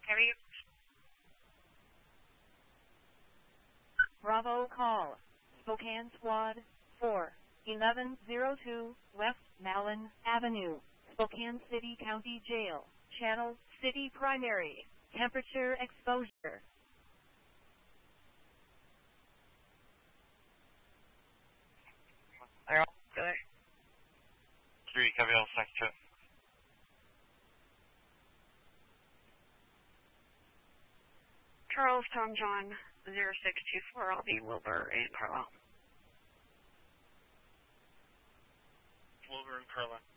Heavy. Bravo call. Spokane Squad 4, 1102 West Malin Avenue, Spokane City County Jail, Channel City Primary, temperature exposure. Good. 3, heavy on sector. Charles, Tom John, 0624, I'll be Wilbur and Carlisle. Wilbur and Carlisle.